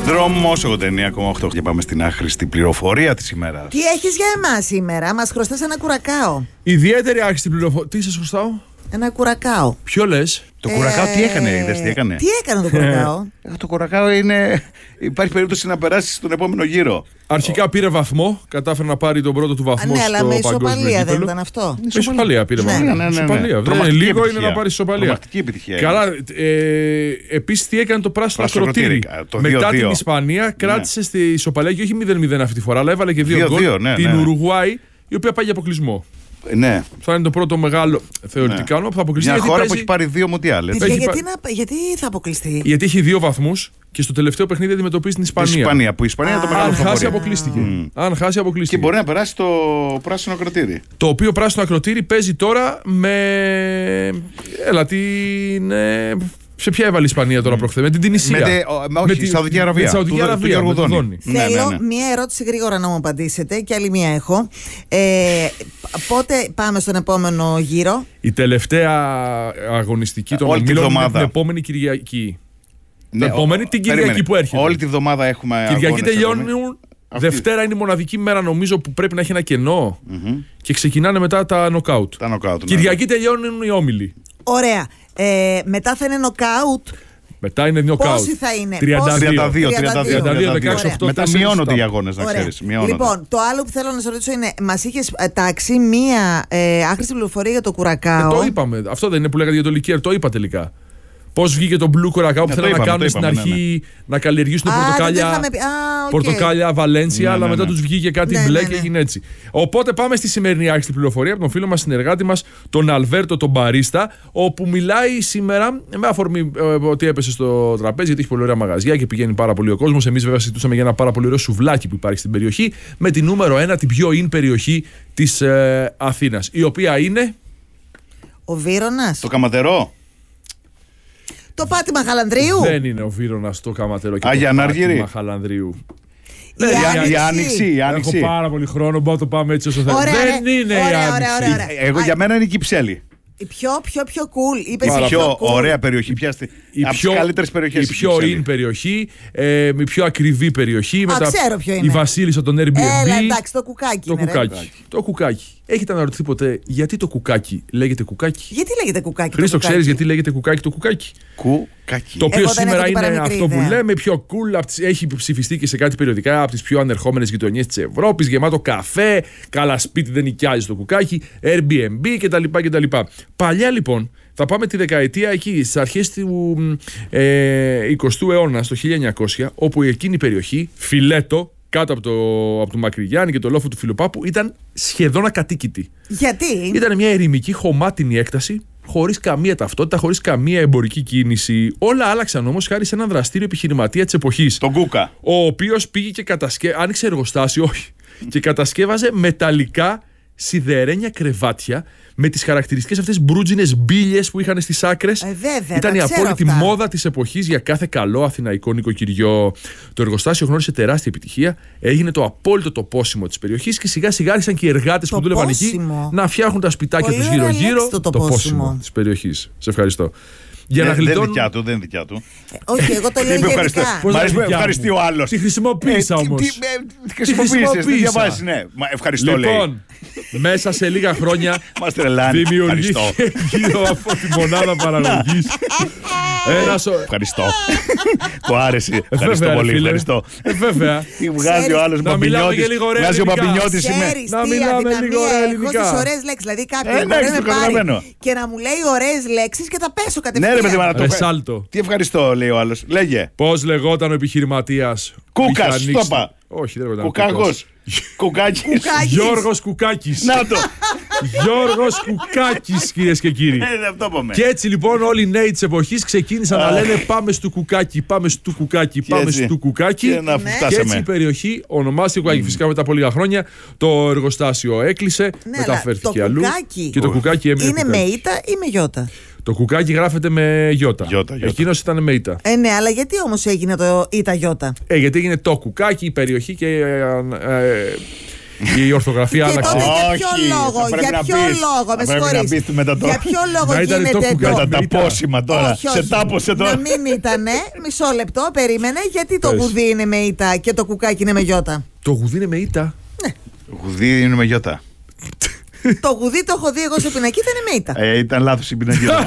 Δρόμος 89,8 και πάμε στην άχρηστη πληροφορία της ημέρας. Τι έχεις για εμάς σήμερα? Μας χρωστάς ένα κουρακάο. Ιδιαίτερη άχρηστη πληροφορία. Τι σας χρωστάω? Ένα κουρακάο. Ποιο λες? Το κουρακάο τι έκανε, είδες τι έκανε? Τι έκανε το κουρακάο? Το κουρακάο είναι. Υπάρχει περίπτωση να περάσει στον επόμενο γύρο. Αρχικά πήρε βαθμό, κατάφερε να πάρει τον πρώτο του βαθμό. Ναι, αλλά με παγκόσμιο ισοπαλία δεν κύπελλο. ήταν αυτό. Με ισοπαλία πήρε βαθμό. Ναι. Ισοπαλία. Τρομακτική Λίγο επιτυχία. είναι να πάρει ισοπαλία. Τρομακτική επιτυχία. Καλά. Επίσης τι έκανε το πράσινο ακροτήρι. Το Μετά 2-2. την Ισπανία κράτησε στη ισοπαλία και όχι 0-0 αυτή τη φορά, αλλά έβαλε και 2 2-2, γκολ. ναι, Την ναι. Ουρουγουάη, η οποία πάει για αποκλεισμό. Ναι. Θα είναι το πρώτο μεγάλο θεωρητικά όνομα που θα αποκλειστεί. Μια γιατί χώρα παίζει- που έχει πάρει 2 μουντιάλες. Παιδιά, Έχει γιατί θα αποκλειστεί? Γιατί έχει 2 βαθμούς και στο τελευταίο παιχνίδι αντιμετωπίζει την Τη Ισπανία. Ισπανία. Που η Ισπανία είναι το μεγάλο Αν χάσει, φαβορί. αποκλείστηκε. Αν χάσει, Και αποκλείστηκε. μπορεί να περάσει το πράσινο ακροτήρι. Το οποίο πράσινο ακροτήρι παίζει τώρα με. Έλα, την. Σε ποια έβαλε η Ισπανία τώρα προχθές? Με την Τινησία. Όχι, τη Σαουδική Αραβία. Με τη Σαουδική Του Αραβία. Γιώργου με τον Δόνη. Δόνη. Θέλω μία ερώτηση γρήγορα να μου απαντήσετε και άλλη μία έχω. Πότε πάμε στον επόμενο γύρο? Η τελευταία αγωνιστική των Όλη τη ομίλων είναι βδομάδα. την επόμενη Κυριακή. Ναι, επόμενη την Κυριακή περίμενε. που έρχεται. Όλη τη βδομάδα έχουμε. Κυριακή αγώνες τελειώνουν. εδώ. Δευτέρα είναι η μοναδική μέρα νομίζω που πρέπει να έχει ένα κενό. Και ξεκινάνε μετά τα νοκάουτ. Τα νοκάουτ. Κυριακή τελειώνουν οι όμιλοι. Ωραία. Μετά θα είναι νοκάουτ. Μετά είναι νοκάουτ. Πόσοι θα είναι? 32. 16, Μετά 4, μειώνονται 7. οι αγώνες, να Ωραία. ξέρεις. Μειώνονται. Λοιπόν, το άλλο που θέλω να σε ρωτήσω είναι, μας είχες τάξει μία άχρηστη πληροφορία για το κουρακάο. Το είπαμε. Αυτό δεν είναι που λέγατε για το Λικέρ, το είπα τελικά. Πώς βγήκε το μπλου κουρακάο που Ναι, θέλανε το να είπαμε, κάνουν το στην είπαμε, αρχή να καλλιεργήσουν Δεν το πορτοκάλια. είχαμε πει. Οκ. Πορτοκάλια Βαλένσια, Ναι, αλλά ναι, μετά ναι. τους βγήκε κάτι Ναι, μπλε ναι, και ναι. έγινε έτσι. Οπότε πάμε στη σημερινή άχρηστη πληροφορία από τον φίλο μας συνεργάτη μας, τον Αλβέρτο τον Μπαρίστα, όπου μιλάει σήμερα με αφορμή ότι έπεσε στο τραπέζι, γιατί έχει πολύ ωραία μαγαζιά και πηγαίνει πάρα πολύ ο κόσμος. Εμείς βέβαια συζητούσαμε για ένα πάρα πολύ ωραίο σουβλάκι που υπάρχει στην περιοχή, με τη νούμερο 1, την πιο in περιοχή της Αθήνας, η οποία είναι. Ο Βύρωνας. Το καματερό. Το πάτημα Χαλανδρίου. Δεν είναι ο Βύρωνας το Καματερό και Άγια το Ανάργυρη. πάτημα Χαλανδρίου. Η Άνοιξη. Έχω πάρα πολύ χρόνο, μπορώ να το πάμε έτσι όσο θέλω. Ωραία, Δεν είναι η ωραία, Άνοιξη. ωραία. Εγώ για μένα είναι η Κυψέλη. Η πιο cool. Είπες Πάρα η Πιο cool. ωραία περιοχή. Πιάστε. Από τις καλύτερες περιοχές. Η πιο in περιοχή, η πιο ακριβή περιοχή. ξέρω ποιο είναι. Η Βασίλισσα των Airbnb. Έλα, εντάξει, το κουκάκι. Το είναι, ρε. κουκάκι. Το κουκάκι. Έχετε αναρωτηθεί ποτέ γιατί το κουκάκι λέγεται κουκάκι? Γιατί λέγεται κουκάκι? το Χρήστο, κουκάκι? ξέρεις γιατί λέγεται κουκάκι το κουκάκι? Κουκάκι. Το οποίο Εγώ δεν σήμερα έχω την είναι παραμικρή αυτό που ιδέα. λέμε πιο cool, έχει ψηφιστεί και σε κάτι περιοδικά από τις πιο ανερχόμενες γειτονιές της Ευρώπης, γεμάτο καφέ, καλά σπίτι δεν νοικιάζει το κουκάκι, Airbnb κτλ. Παλιά λοιπόν, θα πάμε τη δεκαετία εκεί, στις αρχές του 20ου αιώνα, στο 1900, όπου εκείνη η περιοχή, Φιλέτο, κάτω από το Μακρυγιάννη και το λόφο του Φιλοπάπου, ήταν σχεδόν ακατοίκητη. Γιατί? Ήταν μια ερημική χωμάτινη έκταση, χωρίς καμία ταυτότητα, χωρίς καμία εμπορική κίνηση. Όλα άλλαξαν όμως χάρη σε έναν δραστήριο επιχειρηματία της εποχής. Τον Κούκα. Ο οποίος πήγε και άνοιξε εργοστάσιο, όχι, και κατασκεύαζε μεταλλικά σιδερένια κρεβάτια με τις χαρακτηριστικές αυτές μπρούτζινες μπίλιες που είχαν στις άκρες. Βέβαια, Ήταν η τα ξέρω απόλυτη αυτά. μόδα της εποχής για κάθε καλό αθηναϊκό νοικοκυριό. Το εργοστάσιο γνώρισε τεράστια επιτυχία, έγινε το απόλυτο τοπόσιμο της περιοχής και σιγά σιγά άρχισαν και οι εργάτες που δούλευαν εκεί Τοπόσιμο. να φτιάχνουν τα σπιτάκια Πολύ τους ωραία γύρω-γύρω. λέξη το τοπόσιμο της περιοχής. Σε ευχαριστώ. Για να Δεν είναι γλιτώνουν. δικιά του, δεν είναι δικιά του. Όχι, εγώ το λέω Είπε ευχαριστώ. γενικά. Πώς Μ' να αρέσει που δικιά μου? ευχαριστεί ο άλλος. Τη χρησιμοποίησα όμως. Τη χρησιμοποίησες, τη χρησιμοποίησα. διαβάζεις, ναι. Ευχαριστώ, λέει. Λοιπόν, μέσα σε λίγα χρόνια Μας τρελάνει. δημιουργήθηκε Ευχαριστώ. γύρω από τη μονάδα παραγωγής Ευχαριστώ. Του άρεσε. Ευχαριστώ Βέβαια, ρε πολύ. φίλε. Ευχαριστώ. Βέβαια. Τι βγάζει ο άλλος Να μιλάμε και λίγο ωραία Βγάζει ο ελληνικά. Παπινιώτης είμαι. Ξέρεις Να τι μιλάμε αδυναμία λίγο ωραία έχω ελληνικά. στις ωραίες λέξεις. Δηλαδή κάποιος Ναι, μπορεί έχεις να το με πάρει καταλαβαίνω. και να μου λέει ωραίες λέξεις και θα πέσω κατευθείαν. Ναι, ρε παιδί, μα να το Ρεσάλτο. Τι ευχαριστώ, λέει ο άλλος. Λέγε. Πώς λεγόταν ο επιχειρηματίας? Κούκας, Είχε ανοίξει το είπα. Όχι, δεν λέγονταν Κουκάκος. Κουκάκης. Κουκάκης. Γιώργος Κουκάκης. Να το. Γιώργος Κουκάκης, κυρίες και κύριοι. Αυτό είπαμε. Και έτσι λοιπόν όλοι οι νέοι της εποχής ξεκίνησαν να λένε πάμε στο κουκάκι, πάμε στο κουκάκι, πάμε έτσι. στο κουκάκι. Και να Ναι. Και φτάσαμε. έτσι η περιοχή ονομάστηκε κουκάκι. Φυσικά μετά από λίγα χρόνια το εργοστάσιο έκλεισε, Ναι, αλλά μεταφέρθηκε το αλλού. κουκάκι Και το κουκάκι έμεινε. είναι με κουκάκι. ήττα ή με γιώτα? Το κουκάκι γράφεται με γιώτα. Γιώτα. Εκείνος ήταν με ήττα. Ναι, αλλά γιατί όμως έγινε το ήττα γιώτα? Γιατί έγινε το κουκάκι, η περιοχή και Η ορθογραφία Και άλλαξε. τότε για Όχι, ποιο θα λόγο, πρέπει για να ποιο πεις. λόγο, Θα με πρέπει να συγχωρείς. πεις μετά το- Για ποιο λόγο Να ήταν το γίνεται κουκάκι. το. Μετά τα πόσιμα τώρα. Όχι, Σε όχι. τάπωσε τώρα. Να μην ήτανε, μισό λεπτό, περίμενε, γιατί το Πες. γουδί είναι με ήττα και το κουκάκι είναι με γιώτα. Το γουδί είναι με ήττα. Γουδί είναι με γιώτα. Το γουδί το έχω δει εγώ σε πινακίδα, είναι με ήττα. Ήταν λάθος η πινακίδα.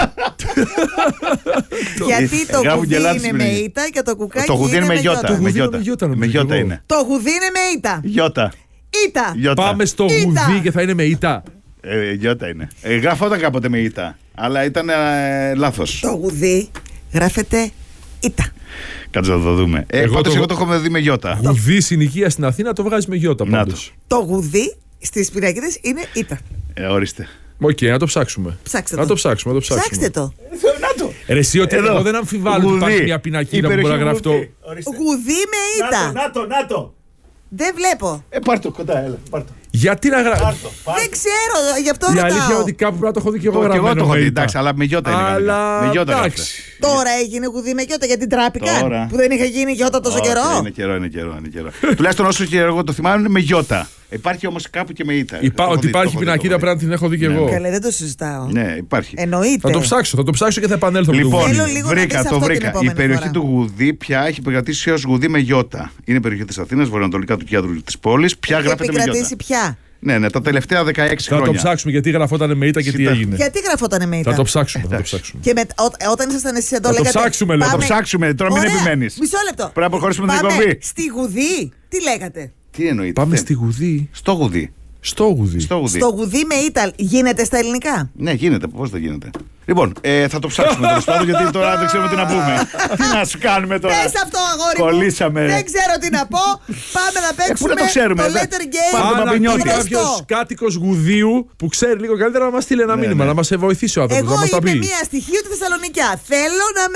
Γιατί το γράφουν γουδί και λάθος είναι με πινακίδα. ήττα και το κουκάκι Το γουδί είναι με γιώτα. Το Με γουδί είναι γιώτα. με γιώτα, νομίζω Με γιώτα εγώ. είναι. Το γουδί είναι με ήττα. Γιώτα. Ήττα. Γιώτα. Πάμε στο Ήττα. γουδί και θα είναι με ήττα. Γιώτα είναι. Γράφονταν κάποτε με ήττα. Αλλά ήταν λάθος. Το γουδί γράφεται ήττα. Κάτσε να το δούμε. Εγώ Πάντως το- εγώ το έχω δει με γιώτα. Γουδί συνοικία στην Αθήνα το βγάζει με γιώτα Να πάντως. Το γουδί στις πινακίδες είναι ήττα. Ορίστε. Οκ, να το ψάξουμε. Ψάξτε Να το. το ψάξουμε, να το ψάξουμε. Ψάξτε το. Να το. Ρε, εσύ ότι Εδώ. εγώ δεν αμφιβάλλω ότι Γουδί. υπάρχει μια πινακίδα που μπορεί να Υπεροχή γραφτώ. γουδί. Ορίστε. Γουδί με ήττα. Να το. Δεν βλέπω. Πάρ' το κοντά, έλα. Πάρ' το. Γιατί να γράφω. Δεν ξέρω, γι' αυτό Η αλήθεια είναι ρωτάω. ότι κάπου πρέπει να το έχω δει και εγώ Και εγώ γραμμένο. το έχω με δει, ήττα. εντάξει, αλλά με γιώτα είναι. κανονικά. Αλλά Με γιώτα γράφεται. εντάξει. Τώρα έγινε γουδί με γιώτα γιατί τράπηκαν. Τώρα. Που δεν είχε γίνει γιώτα τόσο Όχι, καιρό. Είναι καιρό. Τουλάχιστον όσο και εγώ το θυμάμαι είναι με γιώτα. Υπάρχει όμως κάπου και με ήττα. Το έχω Ότι δει, υπάρχει το έχω δει, πινακίδα το έχω πρέπει να την έχω δει και Ναι. εγώ. Καλέ, δεν το συζητάω. δει. Ναι, υπάρχει. Εννοείται. Θα το ψάξω και θα επανέλθω με το Λοιπόν, γουδί. Θέλω λίγο να βρήκα, δεις το αυτό την βρήκα. Η επόμενη περιοχή φορά. του Γουδί πια έχει επικρατήσει ως Γουδί με γιώτα. Είναι περιοχή της Αθήνας, βορειοανατολικά του κέντρου της πόλης. Πια Έχει γράφεται με γιώτα. επικρατήσει πια. Ναι, τα τελευταία 16 Θα το χρόνια. ψάξουμε γιατί γραφόταν με ήττα και τι Κοίτα. έγινε. Γιατί γραφόταν με ήττα. Θα το ψάξουμε. Θα το Εντάξει. ψάξουμε. Και όταν ήσασταν εσείς εδώ, Θα το λέγατε. ψάξουμε, λέω. Θα το ψάξουμε, τώρα μην Ωραία, επιμένεις. Μισό λεπτό. Πρέπει να προχωρήσουμε την Πάμε εκπομπή. στη Γουδί. Τι λέγατε. Τι εννοείται. Πάμε τι? στη γουδί. Στο Γουδί. Στο γουδί. Στο Γουδί. Στο Γουδί με ήττα γίνεται στα ελληνικά. Ναι, γίνεται. Πώς δεν γίνεται. Λοιπόν, θα το ψάξουμε τέλος πάντων γιατί τώρα δεν ξέρουμε τι να πούμε. Τι να σου κάνουμε τώρα. Πες αυτό, αγόρι μου. Κολλήσαμε. Δεν ξέρω τι να πω. Πάμε να παίξουμε το ξέρουμε, το δε. letter game. Πάμε το Αν Παπινιώτη. ακούει κάποιο γνωστό. κάτοικο γουδίου που ξέρει λίγο καλύτερα να μα στείλει ένα μήνυμα, ναι. να μα βοηθήσει ο άνθρωπο, Εγώ να μα τα είμαι πει. μία στοιχείο τη Θεσσαλονικιά. Θέλω να με